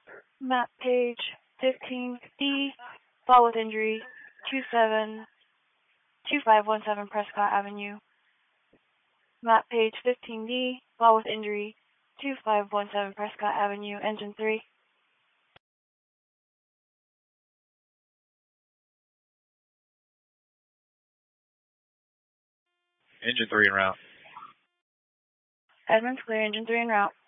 Map page 15D, fall with injury, 2517 Prescott Avenue. Map page 15D, fall with injury, 2517 Prescott Avenue, engine 3. Engine 3 en route. Edmonds clear, engine 3 en route.